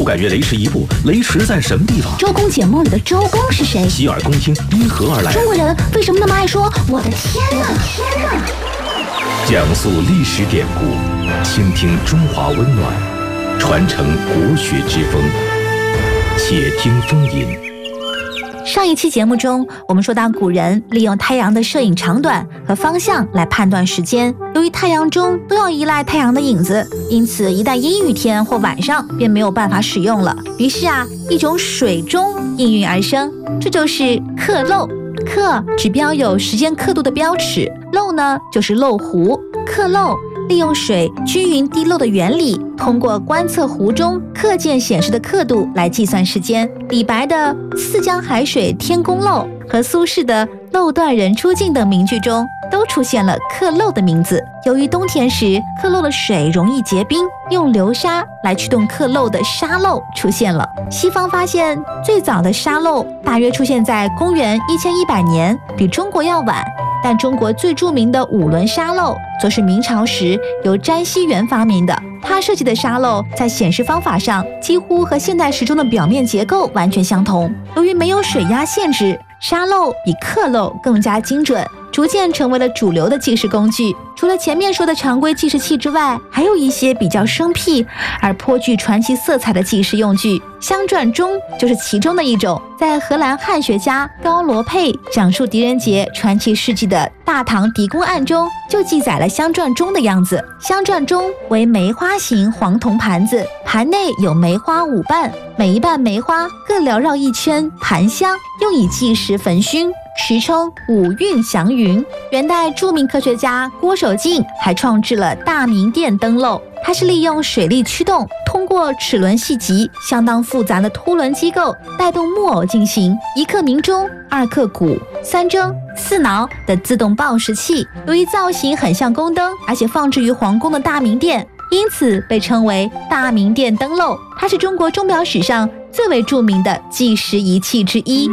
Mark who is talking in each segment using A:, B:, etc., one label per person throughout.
A: 不敢越雷池一步，雷池在什么地方？
B: 周公解梦里的周公是谁？
A: 洗耳恭听，因何而来？
B: 中国人为什么那么爱说我的天哪？
A: 讲述历史典故，倾听中华温暖，传承国学之风。且听风吟。
C: 上一期节目中，我们说到古人利用太阳的摄影长短和方向来判断时间。由于太阳钟都要依赖太阳的影子，因此一旦阴雨天或晚上便没有办法使用了。于是一种水钟应运而生，这就是刻漏。刻指标有时间刻度的标尺，漏呢就是漏壶。刻漏利用水均匀滴漏的原理，通过观测壶中刻件显示的刻度来计算时间。李白的“泗江海水天公漏”和苏轼的“漏断人初尽”等名句中都出现了刻漏的名字。由于冬天时刻漏的水容易结冰，用流沙来驱动刻漏的沙漏出现了。西方发现最早的沙漏大约出现在公元1100年，比中国要晚。但中国最著名的五轮沙漏则是明朝时由詹希元发明的。他设计的沙漏在显示方法上几乎和现代时钟的表面结构完全相同。由于没有水压限制，沙漏比刻漏更加精准，逐渐成为了主流的计时工具。除了前面说的常规计时器之外，还有一些比较生僻而颇具传奇色彩的计时用具，镶钻钟就是其中的一种。在荷兰汉学家高罗佩讲述狄仁杰传奇事迹的大唐狄公案中，就记载了镶钻钟的样子。镶钻钟为梅花形黄铜盘子，盘内有梅花5瓣，每一瓣梅花各缭绕一圈盘香，用以计时焚熏，时称五运祥云。元代著名科学家郭守敬还创制了大明殿灯漏，它是利用水力驱动，通过齿轮系极相当复杂的凸轮机构带动木偶进行1刻鸣钟、2刻鼓、3筝、4挠的自动报时器。由于造型很像宫灯，而且放置于皇宫的大明殿，因此被称为大明殿灯漏。它是中国钟表史上最为著名的计时仪器之一。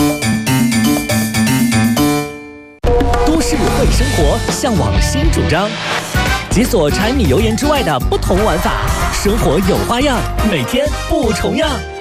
D: 都市会生活，向往新主张，解锁柴米油盐之外的不同玩法，生活有花样，每天不重样。